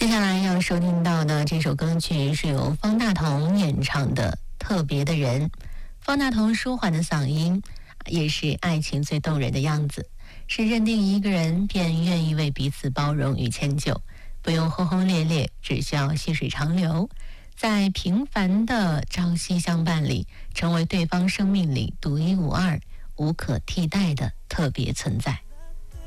接下来要收听到的这首歌曲是由方大同演唱的《特别的人》。方大同舒缓的嗓音，也是爱情最动人的样子，是认定一个人便愿意为彼此包容与迁就，不用轰轰烈烈，只需要细水长流，在平凡的朝夕相伴里，成为对方生命里独一无二、无可替代的特别存在。